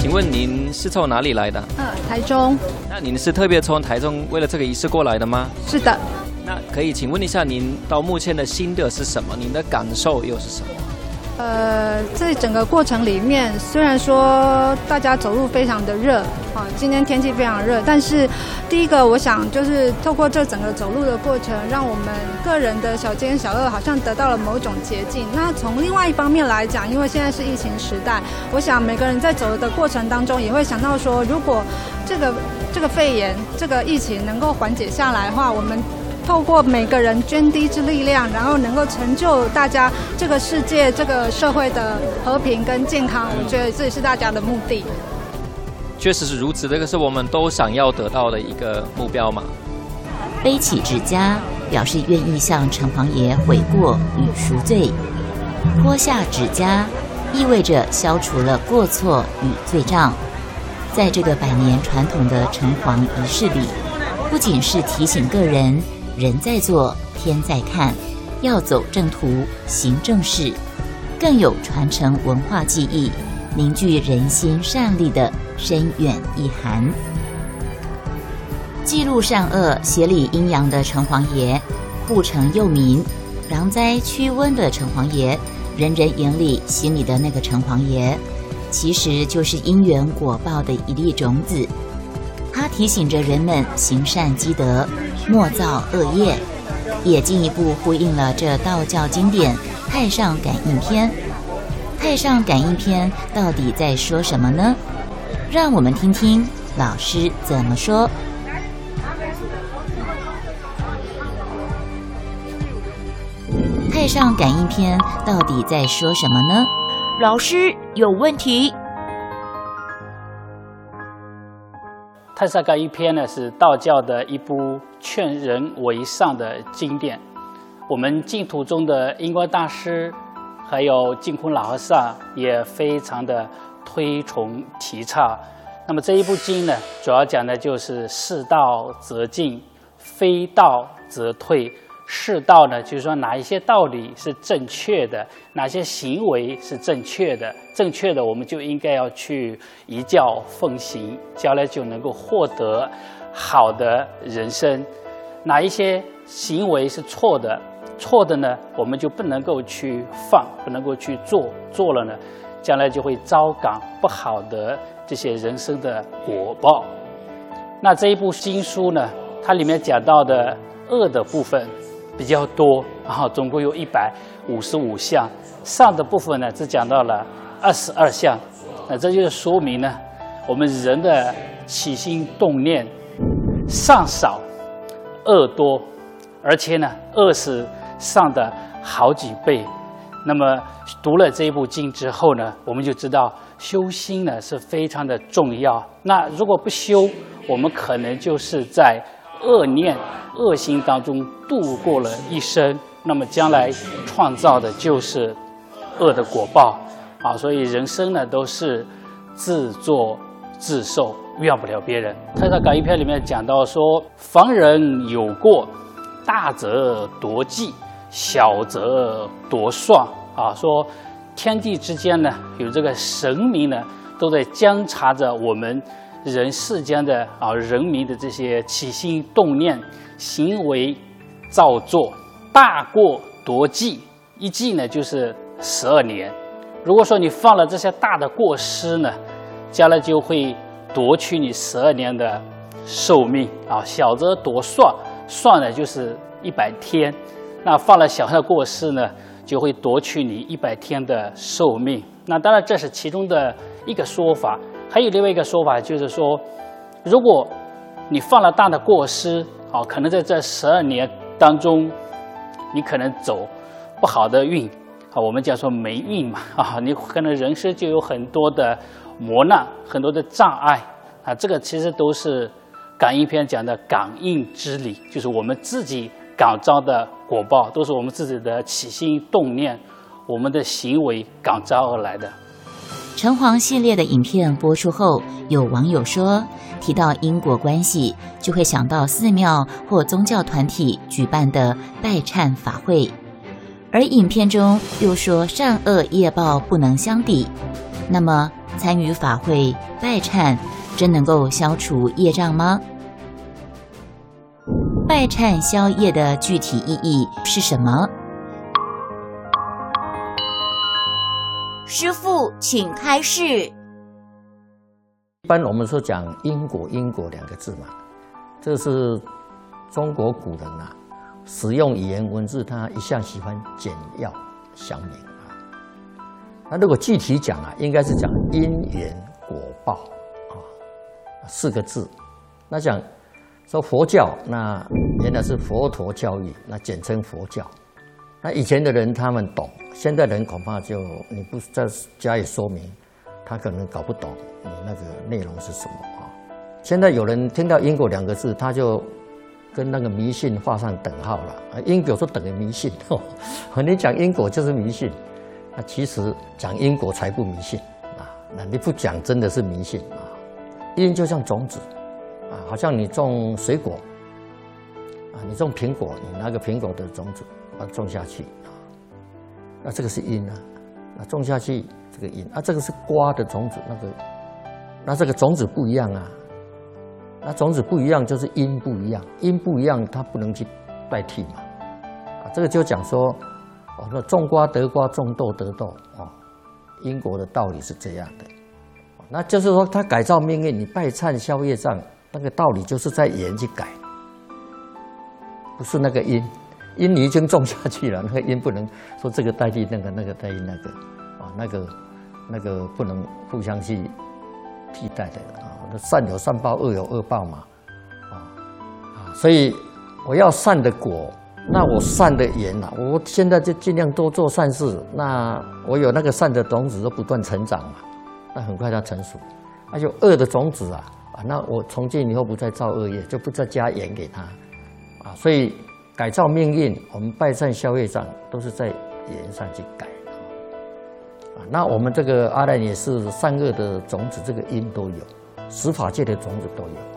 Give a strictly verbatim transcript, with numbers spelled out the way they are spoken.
请问您是从哪里来的？ 呃，台中。 那您是特别从台中为了这个仪式过来的吗？ 是的。 那可以请问一下，您到目前的心得是什么？您的感受又是什么？ 呃，在整个过程里面，虽然说大家走路非常的热，啊，今天天气非常热，但是第一个我想就是透过这整个走路的过程，让我们个人的小奸小恶好像得到了某种捷径。那从另外一方面来讲，因为现在是疫情时代，我想每个人在走的过程当中也会想到说，如果这个这个肺炎这个疫情能够缓解下来的话，我们透过每个人捐滴之力量，然后能够成就大家这个世界、这个社会的和平跟健康，我觉得这也是大家的目的。 确实是如此，这个是我们都想要得到的一个目标嘛。 背起指甲，表示愿意向城隍爷悔过与赎罪；脱下指甲，意味着消除了过错与罪障。在这个百年传统的城隍仪式里，不仅是提醒个人人在做，天在看，要走正途，行正事，更有传承文化技艺，凝聚人心善力的深远意涵。记录善恶、协理阴阳的城隍爷，护城佑民、攘灾驱瘟的城隍爷，人人眼里心里的那个城隍爷，其实就是因缘果报的一粒种子。它提醒着人们行善积德，莫造恶业，也进一步呼应了这道教经典《太上感应篇》。《太上感应篇》到底在说什么呢？让我们听听老师怎么说。《太上感应篇》到底在说什么呢？老师有问题。 《太上感应篇》呢是道教的一部劝人为上的经典，我们净土中的印光大师还有净空老和尚也非常的推崇提倡。那么这一部经呢，主要讲的就是是道则进，非道则退。是道呢，就是说哪一些道理是正确的，哪些行为是正确的，正确的我们就应该要去依教奉行，将来就能够获得好的人生。哪一些行为是错的，错的呢，我们就不能够去放，不能够去做，做了呢，将来就会遭感不好的这些人生的果报。那这一部经书呢，它里面讲到的恶的部分比较多，然后总共有一百五十五项，上的部分呢只讲到了二十二项。那这就是说明呢，我们人的起心动念上少，恶多，而且呢，恶是上的好几倍。那么读了这一部经之后呢，我们就知道修心呢是非常的重要。那如果不修，我们可能就是在恶念、恶行当中度过了一生，那么将来创造的就是恶的果报啊！所以人生呢都是自作自受，怨不了别人。《太上感应篇》里面讲到说，防人有过，大则夺计，小则夺算啊，说天地之间呢有这个神明呢都在监察着我们人世间的啊人民的这些起心动念、行为造作。大过夺计，一计呢就是十二年。如果说你犯了这些大的过失呢，将来就会夺去你十二年的寿命啊。小则夺算，算呢就是一百天，那犯了小的过失呢，就会夺去你一百天的寿命。那当然这是其中的一个说法。还有另外一个说法，就是说，如果你犯了大的过失，啊，可能在这十二年当中，你可能走不好的运，啊，我们叫做霉运嘛，啊，你可能人生就有很多的磨难，很多的障碍，啊，这个其实都是感应篇讲的感应之理，就是我们自己感召的果报，都是我们自己的起心动念，我们的行为感召而来的。 城隍系列的影片播出后，有网友说，提到因果关系，就会想到寺庙或宗教团体举办的拜忏法会，而影片中又说善恶业报不能相抵。那么， 参与法会拜忏，真能够消除业障吗？拜忏消业的具体意义是什么？师父，请开示。 一般我们说讲因果，因果两个字嘛，这是中国古人啊，使用语言文字，他一向喜欢简要详明啊。那如果具体讲啊，应该是讲因缘果报啊，四个字。那讲说佛教，那原来是佛陀教育，那简称佛教。那以前的人他们懂，现在人恐怕就你不再加以说明，他可能搞不懂你那个内容是什么啊。现在有人听到因果两个字，他就跟那个迷信画上等号了啊。因果说等于迷信，哦，你讲因果就是迷信，那其实讲因果才不迷信啊。那你不讲真的是迷信啊。因就像种子啊，好像你种水果啊，你种苹果，你拿个苹果的种子把它种下去啊，那这个是因啊，那种下去这个因啊，这个是瓜的种子，那个那这个种子不一样啊，那种子不一样就是因不一样，因不一样它不能去代替嘛，啊，这个就讲说哦，那种瓜得瓜，种豆得豆哦，因果的道理是这样的，那就是说它改造命运，你拜忏消业障，那个道理就是在言去改，不是那个因。因你已经种下去了，那个因不能说这个代替那个，那个代替那个，啊，那个那个不能互相去替代的啊。善有善报，恶有恶报嘛，啊啊，所以我要善的果，那我善的言啊，我现在就尽量多做善事，那我有那个善的种子都不断成长嘛，那很快它成熟。那有恶的种子啊，啊，那我从今以后不再造恶业，就不再加盐给它，啊，所以。改造命运，我们拜忏消业障都是在言上去改啊。那我们这个阿赖也是善恶的种子，这个因都有，十法界的种子都有。